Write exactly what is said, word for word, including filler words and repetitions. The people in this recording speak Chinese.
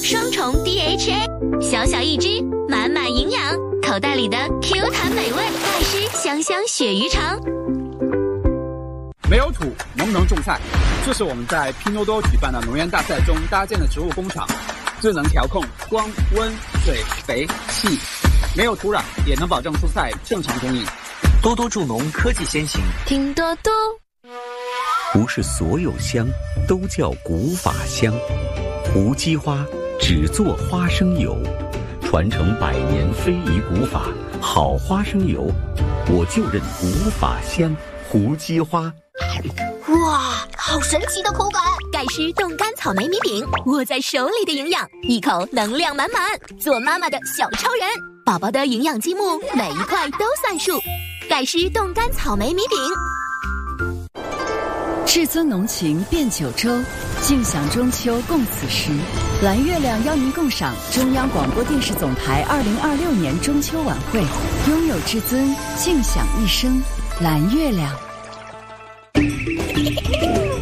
双重 D H A， 小小一只，满满营养，口袋里的 Q 弹美味，盖诗香香鳕鱼肠。 没有土，能不能种菜？这是我们在拼多多举办的农园大赛中搭建的植物工厂，最能调控光、温、水、肥、气，没有土壤也能保证蔬菜正常供应。 多多助农科技先行， 拼多多。 不是所有香都叫古法香，胡姬花只做花生油，传承百年非遗古法，好花生油，我就认古法香。胡姬花。 哇，好神奇的口感！ 盖诗冻干草莓米饼，握在手里的营养，一口能量满满，做妈妈的小超人。宝宝的营养积木，每一块都算数。盖诗冻干草莓米饼。 至尊浓情变九州，尽享中秋共此时。蓝月亮邀您共赏中央广播电视总台二零二六年中秋晚会，拥有至尊，尽享一生。蓝月亮。